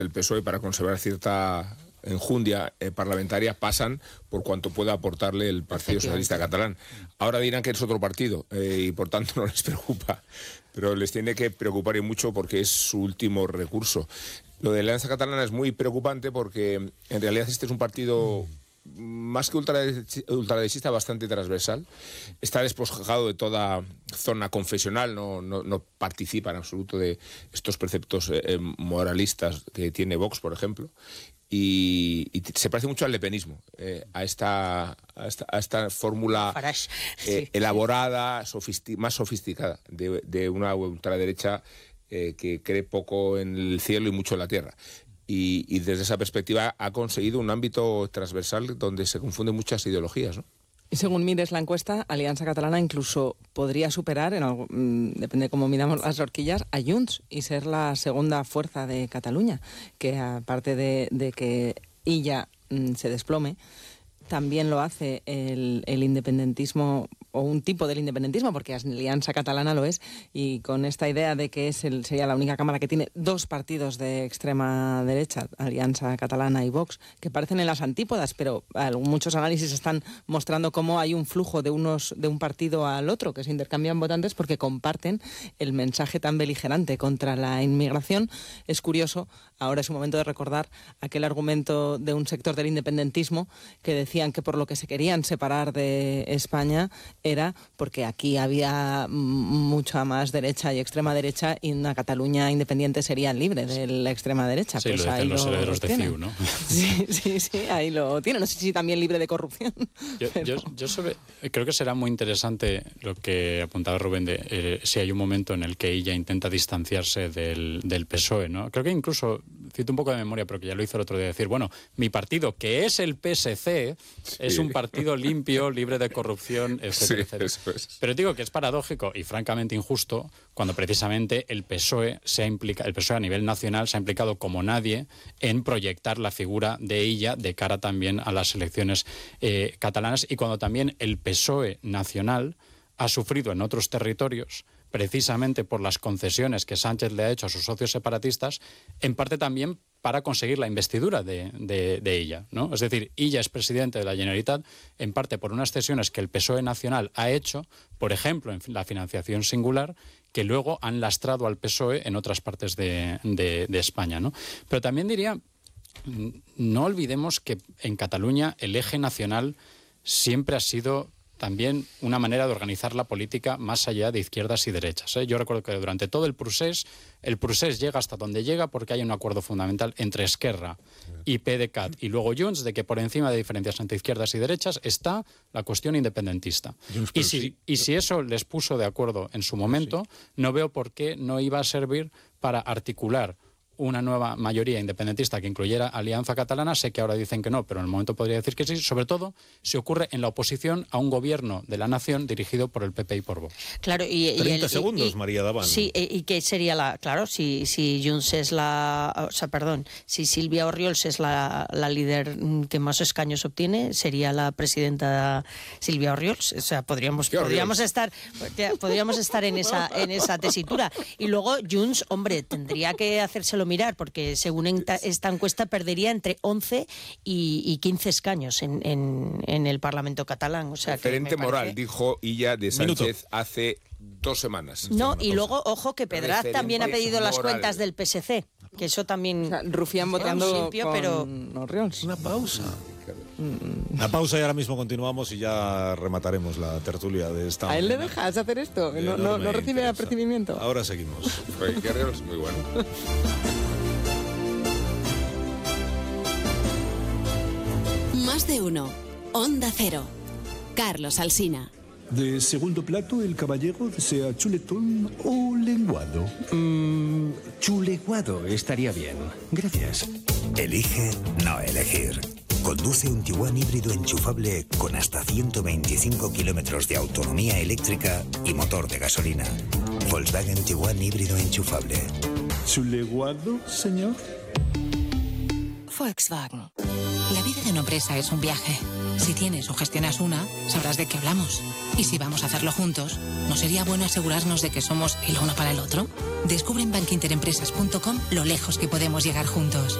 el PSOE para conservar cierta enjundia parlamentaria pasan por cuanto pueda aportarle el Partido Socialista Catalán. Ahora dirán que es otro partido y por tanto no les preocupa, pero les tiene que preocupar y mucho porque es su último recurso. Lo de la Alianza Catalana es muy preocupante porque en realidad este es un partido más que ultraderechista, bastante transversal. Está despojado de toda zona confesional, no participa en absoluto de estos preceptos moralistas que tiene Vox, por ejemplo. Y se parece mucho al lepenismo, a esta fórmula elaborada, más sofisticada de una ultraderecha que cree poco en el cielo y mucho en la tierra. Y desde esa perspectiva ha conseguido un ámbito transversal donde se confunden muchas ideologías, ¿no? Y según mires la encuesta, Alianza Catalana incluso podría superar, depende de cómo miramos las horquillas, a Junts y ser la segunda fuerza de Cataluña, que aparte de que ella se desplome, también lo hace el independentismo, o un tipo del independentismo, porque Alianza Catalana lo es, y con esta idea de que sería la única cámara que tiene dos partidos de extrema derecha, Alianza Catalana y Vox, que parecen en las antípodas, pero muchos análisis están mostrando cómo hay un flujo de un partido al otro, que se intercambian votantes porque comparten el mensaje tan beligerante contra la inmigración. Es curioso, ahora es un momento de recordar aquel argumento de un sector del independentismo que decían que por lo que se querían separar de España era porque aquí había mucha más derecha y extrema derecha y una Cataluña independiente sería libre de la extrema derecha. Sí, pues lo dicen los herederos de CiU, ¿no? Sí, ahí lo tiene. No sé si también libre de corrupción. Yo creo que será muy interesante lo que apuntaba Rubén de si hay un momento en el que ella intenta distanciarse del PSOE, ¿no? Creo que incluso, cito un poco de memoria, pero que ya lo hizo el otro día, decir, bueno, mi partido, que es el PSC, es un partido limpio, libre de corrupción, etcétera. Pero digo que es paradójico y francamente injusto cuando precisamente el PSOE a nivel nacional se ha implicado como nadie en proyectar la figura de ella de cara también a las elecciones catalanas, y cuando también el PSOE nacional ha sufrido en otros territorios precisamente por las concesiones que Sánchez le ha hecho a sus socios separatistas, en parte también para conseguir la investidura de ella, ¿no? Es decir, ella es presidente de la Generalitat en parte por unas cesiones que el PSOE nacional ha hecho, por ejemplo, en la financiación singular, que luego han lastrado al PSOE en otras partes de España, ¿no? Pero también diría, no olvidemos que en Cataluña el eje nacional siempre ha sido también una manera de organizar la política más allá de izquierdas y derechas, ¿eh? Yo recuerdo que durante todo el procés llega hasta donde llega porque hay un acuerdo fundamental entre Esquerra y PDeCAT y luego Junts de que por encima de diferencias entre izquierdas y derechas está la cuestión independentista. Y si eso les puso de acuerdo en su momento, no veo por qué no iba a servir para articular una nueva mayoría independentista que incluyera Alianza Catalana. Sé que ahora dicen que no, pero en el momento podría decir que sí, sobre todo si ocurre en la oposición a un gobierno de la nación dirigido por el PP y por Vox. Claro, 30 segundos, María Davant. Sí, y que sería si Junts es si Sílvia Orriols es la líder que más escaños obtiene, sería la presidenta Sílvia Orriols. O sea, podríamos estar en esa tesitura. Y luego Junts, hombre, tendría que hacérselo mirar, porque según esta encuesta perdería entre 11 y 15 escaños en el Parlamento catalán. O sea, referente moral, dijo ella de Sánchez hace 2 semanas. No, y luego, ojo, que Pedraz también ha pedido las cuentas del PSC, que eso también... O sea, Rufián votando con Orriols. Una pausa. Una pausa y ahora mismo continuamos y ya remataremos la tertulia de esta mañana. ¿A él le dejas hacer esto? ¿No recibe apercibimiento? Ahora seguimos. Orriols, muy bueno. Más de uno. Onda Cero. Carlos Alsina. De segundo plato, el caballero desea chuletón o lenguado. Chuleguado estaría bien. Gracias. Elige no elegir. Conduce un Tiguan híbrido enchufable con hasta 125 kilómetros de autonomía eléctrica y motor de gasolina. Volkswagen Tiguan híbrido enchufable. ¿Chuleguado, señor? Volkswagen. La vida de una empresa es un viaje. Si tienes o gestionas una, sabrás de qué hablamos. Y si vamos a hacerlo juntos, ¿no sería bueno asegurarnos de que somos el uno para el otro? Descubre en bankinterempresas.com lo lejos que podemos llegar juntos.